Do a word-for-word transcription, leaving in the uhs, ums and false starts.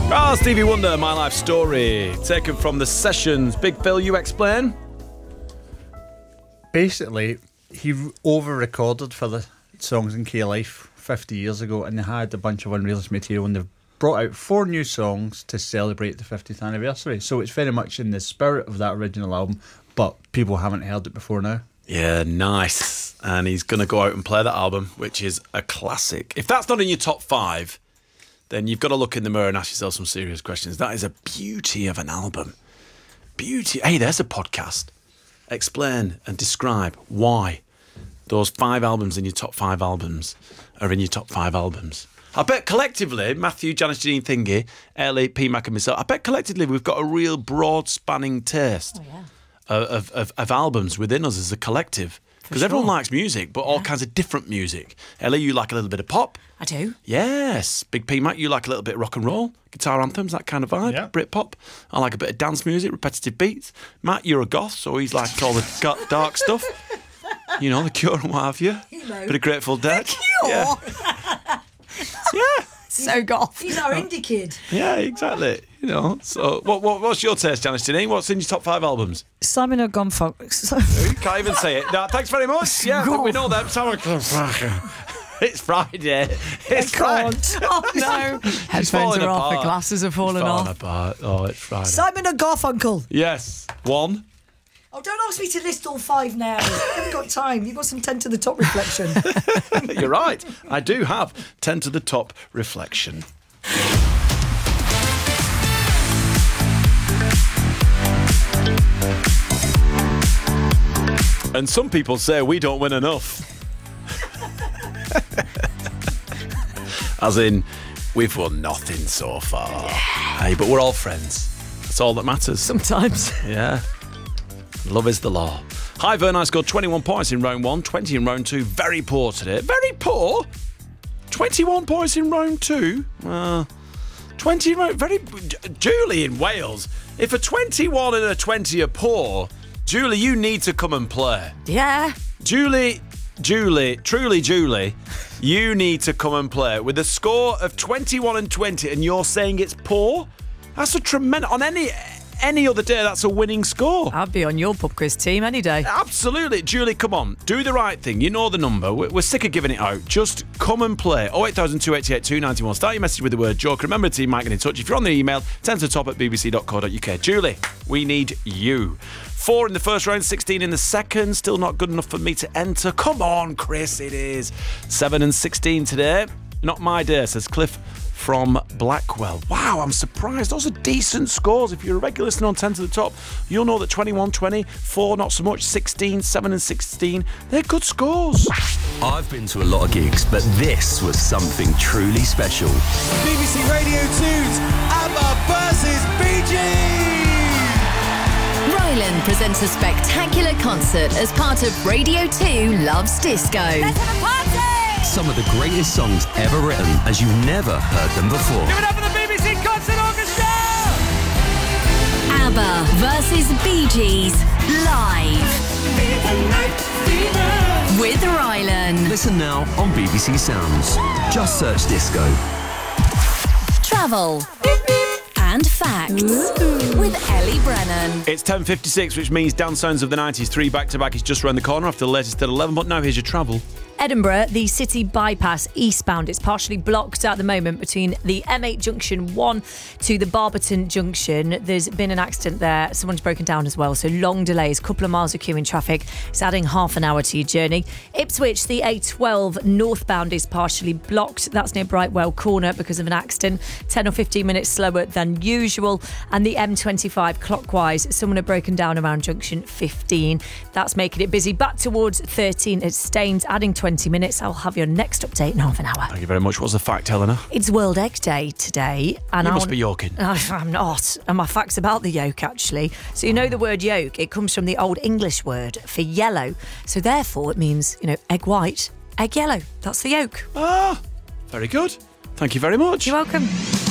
Ah, Stevie Wonder, My Life Story. Taken from the Sessions. Big Phil, you explain? Basically, he over-recorded for the songs in K-Life fifty years ago, and they had a bunch of unreleased material, and they've brought out four new songs to celebrate the fiftieth anniversary. So it's very much in the spirit of that original album, but people haven't heard it before now. Yeah, nice. And he's going to go out and play that album, which is a classic. If that's not in your top five, then you've got to look in the mirror and ask yourself some serious questions. That is a beauty of an album. Beauty. Hey, there's a podcast. Explain and describe why those five albums in your top five albums are in your top five albums. I bet collectively, Matthew, Janice, Janine, Thingy, Ellie, P Mac and myself, I bet collectively we've got a real broad spanning taste. Oh, yeah. Of, of, of albums within us as a collective. Because sure. everyone likes music, but all Yeah. kinds of different music. Ellie, you like a little bit of pop. I do. Yes. Big P Mac, you like a little bit of rock and roll, guitar anthems, that kind of vibe. Yeah. Brit pop. I like a bit of dance music, repetitive beats. Matt, you're a goth, so he's like all the gu- dark stuff. You know, The Cure and what have you. You know. Bit of Grateful Dead. The Cure? Yeah. yeah. So goth. He's our indie kid. Yeah, exactly. You know, so what, what what's your taste, Janice Janine? What's in your top five albums? Simon and Garfunkel. You can't even say it. No, thanks very much. Yeah, God. we know that. Simon It's Friday. It's Friday. Oh no. Headphones falling are off, the apart. glasses are falling Falling off. apart. Oh, it's Friday. Simon and Garfunkel. Yes. One. Oh, don't ask me to list all five now. I haven't got time. You've got some ten to the top reflection. You're right. I do have ten to the top reflection. And some people say we don't win enough. As in, we've won nothing so far. Hey, but we're all friends. That's all that matters. Sometimes. Yeah. Love is the law. Hi, Vern. I scored twenty-one points in round one, twenty in round two. Very poor today. Very poor? twenty-one points in round two? Uh, twenty in round... Very... Julie in Wales. If a twenty-one and a twenty are poor, Julie, you need to come and play. Yeah. Julie... Julie, truly Julie, you need to come and play. With a score of twenty-one and twenty and you're saying it's poor? That's a tremendous... On any... Any other day, that's a winning score. I'd be on your pub quiz team any day. Absolutely. Julie, come on. Do the right thing. You know the number. We're, we're sick of giving it out. Just come and play. oh eight thousand two eight eight two nine one. Start your message with the word joke. Remember the team might get in touch. If you're on the email, ten to the top at b b c dot co dot u k. Julie, we need you. Four in the first round, sixteen in the second. Still not good enough for me to enter. Come on, Chris, it is. Seven and sixteen today. Not my day, says Cliff from Blackwell. Wow, I'm surprised. Those are decent scores. If you're a regular listener on ten to the top, you'll know that twenty-one, twenty, four, not so much, sixteen, seven and sixteen, they're good scores. I've been to a lot of gigs, but this was something truly special. B B C Radio two's ABBA versus Bee Gees! Rylan presents a spectacular concert as part of Radio two Loves Disco. Let's have a party! Some of the greatest songs ever written as you've never heard them before. Give it up for the B B C Concert Orchestra! ABBA versus Bee Gees live with Rylan. Listen now on B B C Sounds. Just search disco. Travel and facts with Ellie Brennan. It's ten fifty-six, which means Down Sounds of the nineties three back-to-back is just around the corner after the latest at eleven. But now here's your travel. Edinburgh, the city bypass eastbound. It's partially blocked at the moment between the M eight junction one to the Barberton junction. There's been an accident there. Someone's broken down as well. So long delays, couple of miles of queue in traffic. It's adding half an hour to your journey. Ipswich, the A twelve northbound is partially blocked. That's near Brightwell Corner because of an accident. ten or fifteen minutes slower than usual. And the M twenty-five clockwise, someone had broken down around junction fifteen. That's making it busy. Back towards thirteen at Staines, adding twenty minutes. I'll have your next update in half an hour. Thank you very much. What's the fact, Helena? It's World Egg Day today. And You I must want... be yoking. I'm not. And my fact's about the yolk, actually. So you know the word yolk, it comes from the Old English word for yellow. So therefore it means, you know, egg white, egg yellow. That's the yolk. Ah, very good. Thank you very much. You're welcome.